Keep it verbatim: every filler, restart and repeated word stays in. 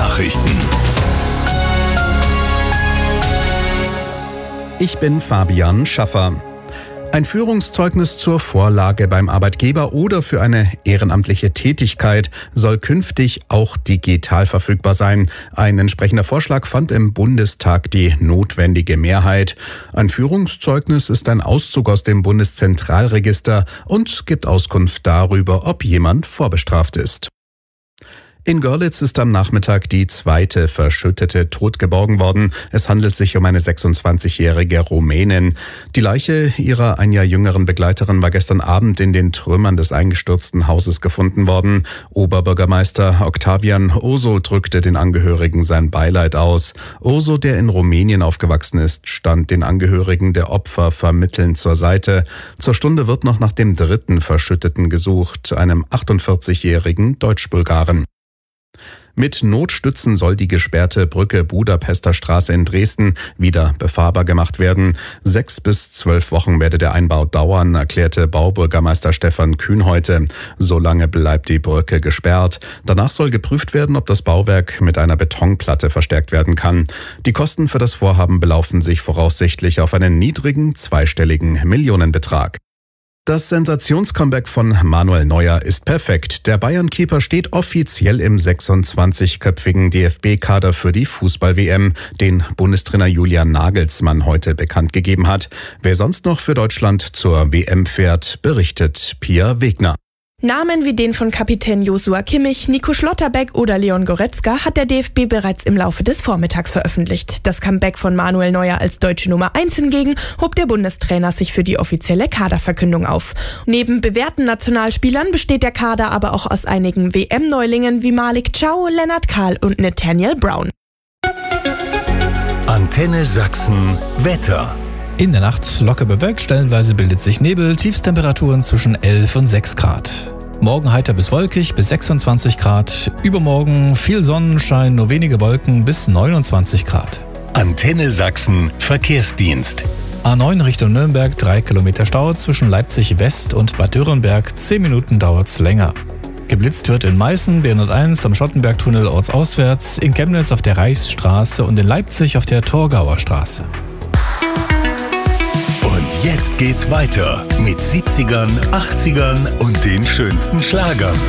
Nachrichten. Ich bin Fabian Schaffer. Ein Führungszeugnis zur Vorlage beim Arbeitgeber oder für eine ehrenamtliche Tätigkeit soll künftig auch digital verfügbar sein. Ein entsprechender Vorschlag fand im Bundestag die notwendige Mehrheit. Ein Führungszeugnis ist ein Auszug aus dem Bundeszentralregister und gibt Auskunft darüber, ob jemand vorbestraft ist. In Görlitz ist am Nachmittag die zweite Verschüttete tot geborgen worden. Es handelt sich um eine sechsundzwanzigjährige Rumänin. Die Leiche ihrer ein Jahr jüngeren Begleiterin war gestern Abend in den Trümmern des eingestürzten Hauses gefunden worden. Oberbürgermeister Octavian Urso drückte den Angehörigen sein Beileid aus. Urso, der in Rumänien aufgewachsen ist, stand den Angehörigen der Opfer vermittelnd zur Seite. Zur Stunde wird noch nach dem dritten Verschütteten gesucht, einem achtundvierzigjährigen Deutsch-Bulgaren. Mit Notstützen soll die gesperrte Brücke Budapester Straße in Dresden wieder befahrbar gemacht werden. Sechs bis zwölf Wochen werde der Einbau dauern, erklärte Baubürgermeister Stefan Kühn heute. Solange bleibt die Brücke gesperrt. Danach soll geprüft werden, ob das Bauwerk mit einer Betonplatte verstärkt werden kann. Die Kosten für das Vorhaben belaufen sich voraussichtlich auf einen niedrigen, zweistelligen Millionenbetrag. Das Sensationscomeback von Manuel Neuer ist perfekt. Der Bayern-Keeper steht offiziell im sechsundzwanzigköpfigen D F B-Kader für die Fußball-W M, den Bundestrainer Julian Nagelsmann heute bekannt gegeben hat. Wer sonst noch für Deutschland zur W M fährt, berichtet Pia Wegner. Namen wie den von Kapitän Joshua Kimmich, Nico Schlotterbeck oder Leon Goretzka hat der D F B bereits im Laufe des Vormittags veröffentlicht. Das Comeback von Manuel Neuer als deutsche Nummer eins hingegen hob der Bundestrainer sich für die offizielle Kaderverkündung auf. Neben bewährten Nationalspielern besteht der Kader aber auch aus einigen W M-Neulingen wie Malik Chow, Lennart Kahl und Nathaniel Brown. Antenne Sachsen Wetter. In der Nacht locker bewölkt, stellenweise bildet sich Nebel, Tiefstemperaturen zwischen elf und sechs Grad. Morgen heiter bis wolkig bis sechsundzwanzig Grad, übermorgen viel Sonnenschein, nur wenige Wolken bis neunundzwanzig Grad. Antenne Sachsen Verkehrsdienst. A neun Richtung Nürnberg, drei Kilometer Stau zwischen Leipzig West und Bad Dürrenberg, zehn Minuten dauert's länger. Geblitzt wird in Meißen, B hunderteins am Schottenbergtunnel ortsauswärts, in Chemnitz auf der Reichsstraße und in Leipzig auf der Torgauer Straße. Und jetzt geht's weiter mit siebzigern, achtzigern und den schönsten Schlagern.